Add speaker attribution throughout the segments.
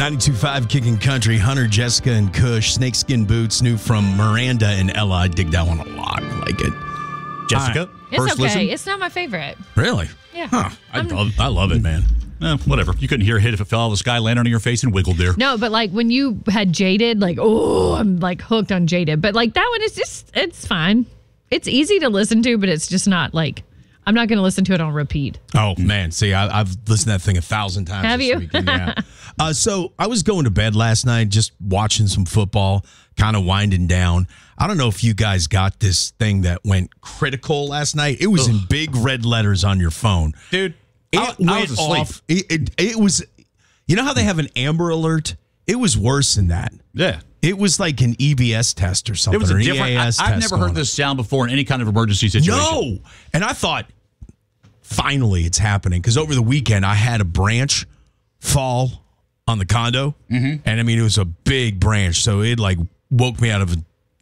Speaker 1: 92.5 Kicking Country, Hunter, Jessica, and Kush. Snakeskin Boots, new from Miranda and Ella. I dig that one a lot. I like it.
Speaker 2: Jessica,
Speaker 3: It's
Speaker 2: first
Speaker 3: okay.
Speaker 2: listen?
Speaker 3: It's not my favorite.
Speaker 1: Really?
Speaker 3: Yeah.
Speaker 1: Huh. I love it, man.
Speaker 2: Whatever. You couldn't hear a hit if it fell out of the sky, landed on your face, and wiggled there.
Speaker 3: No, but like when you had Jaded, like, oh, I'm like hooked on Jaded. But like that one is just, it's fine. It's easy to listen to, but it's just not like, I'm not going to listen to it on repeat.
Speaker 1: Oh, man. See, I've listened to that thing 1,000 times.
Speaker 3: Have
Speaker 1: this
Speaker 3: you?
Speaker 1: weekend, yeah. So I was going to bed last night, just watching some football, kind of winding down. I don't know if you guys got this thing that went critical last night. It was in big red letters on your phone.
Speaker 2: Dude,
Speaker 1: I
Speaker 2: was asleep.
Speaker 1: off. It was, you know how they have an Amber Alert? It was worse than that.
Speaker 2: Yeah.
Speaker 1: It was like an EBS test or something.
Speaker 2: It was a
Speaker 1: or
Speaker 2: different.
Speaker 1: EAS
Speaker 2: I've
Speaker 1: test
Speaker 2: never heard
Speaker 1: going
Speaker 2: this sound before in any kind of emergency situation.
Speaker 1: No. And I thought, finally, it's happening. Because over the weekend, I had a branch fall on the condo. Mm-hmm. And I mean, it was a big branch. So it like woke me out of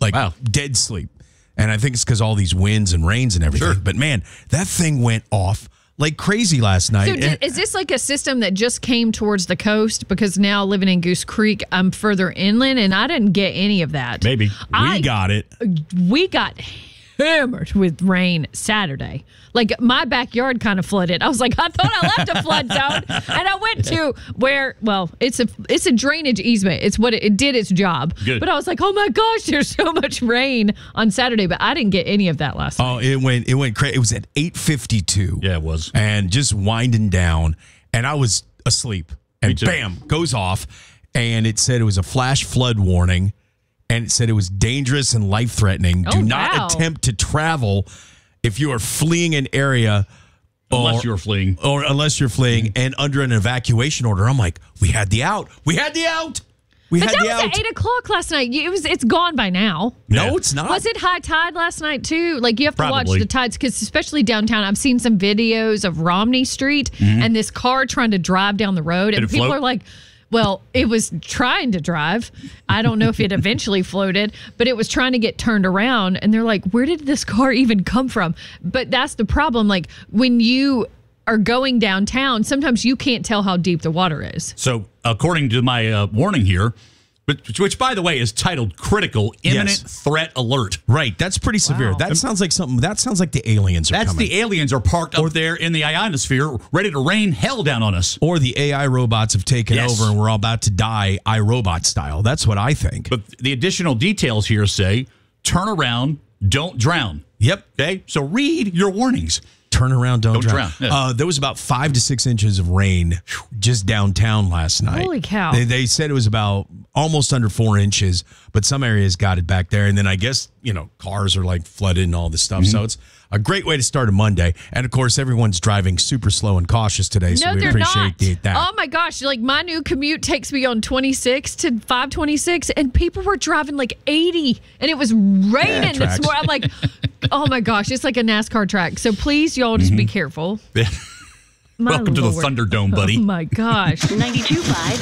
Speaker 1: dead sleep. And I think it's because all these winds and rains and everything.
Speaker 2: Sure.
Speaker 1: But man, that thing went off like crazy last night.
Speaker 3: So is this like a system that just came towards the coast? Because now living in Goose Creek, I'm further inland, and I didn't get any of that.
Speaker 2: Maybe.
Speaker 1: We got it.
Speaker 3: We got hammered with rain Saturday. Like my backyard kind of flooded. I was like, I thought I left a flood zone, and I went to where. Well, it's a drainage easement. It's what it did its job.
Speaker 2: Good.
Speaker 3: But I was like, oh my gosh, there's so much rain on Saturday. But I didn't get any of that last night.
Speaker 1: Oh, it went crazy. It was at 8:52.
Speaker 2: Yeah, it was.
Speaker 1: And just winding down, and I was asleep. And
Speaker 2: too.
Speaker 1: bam, goes off, and it said it was a flash flood warning, and it said it was dangerous and life-threatening.
Speaker 3: Oh,
Speaker 1: Do not
Speaker 3: wow.
Speaker 1: attempt to travel if you are fleeing an area.
Speaker 2: Unless you're fleeing.
Speaker 1: Or unless you're fleeing and under an evacuation order. I'm like, we had the out. We had the out. We
Speaker 3: But
Speaker 1: had
Speaker 3: that
Speaker 1: the
Speaker 3: was
Speaker 1: out.
Speaker 3: at 8:00 last night. It's gone by now.
Speaker 1: No,
Speaker 2: Yeah.
Speaker 1: it's not.
Speaker 3: Was it high tide last night too? Like you have to watch
Speaker 2: Probably.
Speaker 3: the tides because especially downtown, I've seen some videos of Romney Street and this car trying to drive down the road, and
Speaker 2: it
Speaker 3: people
Speaker 2: float?
Speaker 3: are like, "Well, it was trying to drive. I don't know if it eventually floated, but it was trying to get turned around." And they're like, "Where did this car even come from?" But that's the problem. Like when you are going downtown, sometimes you can't tell how deep the water is.
Speaker 2: So, according to my warning here, which by the way is titled "Critical Imminent
Speaker 1: Yes.
Speaker 2: Threat Alert."
Speaker 1: Right. That's pretty severe.
Speaker 3: Wow.
Speaker 1: That sounds like something. That sounds like the aliens are
Speaker 2: That's
Speaker 1: coming.
Speaker 2: the aliens are parked up there in the ionosphere, ready to rain hell down on us.
Speaker 1: Or the AI robots have taken
Speaker 2: Yes.
Speaker 1: over and we're all about to die iRobot style. That's what I think.
Speaker 2: But the additional details here say, turn around, don't drown.
Speaker 1: Yep.
Speaker 2: Okay? So read your warnings.
Speaker 1: Turn around, don't drown.
Speaker 2: Yeah.
Speaker 1: There was about 5 to 6 inches of rain just downtown last night.
Speaker 3: Holy cow.
Speaker 1: They said it was about almost under 4 inches, but some areas got it back there. And then I guess, cars are like flooded and all this stuff. So it's a great way to start a Monday. And of course, everyone's driving super slow and cautious today. So
Speaker 3: No,
Speaker 1: we
Speaker 3: they're
Speaker 1: appreciate
Speaker 3: not.
Speaker 1: that.
Speaker 3: Oh my gosh! Like my new commute takes me on 26 to 526, and people were driving like 80, and it was raining this
Speaker 1: tracks.
Speaker 3: morning. I'm like, oh my gosh! It's like a NASCAR track. So please, y'all, just be careful. My
Speaker 2: Welcome to the
Speaker 3: Lord.
Speaker 2: Thunderdome, buddy.
Speaker 3: Oh my gosh!
Speaker 4: 92.5